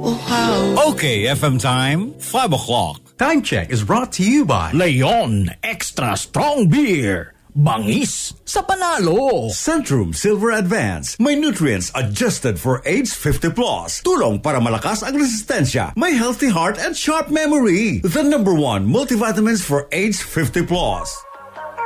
Oh, how? Okay, FM time, 5 o'clock. Time check is brought to you by Leon Extra Strong Beer. Bangis sa panalo. Centrum Silver Advance. May nutrients adjusted for age 50 plus. Tulong para malakas ang resistensya. May healthy heart and sharp memory. The #1 multivitamins for age 50 plus.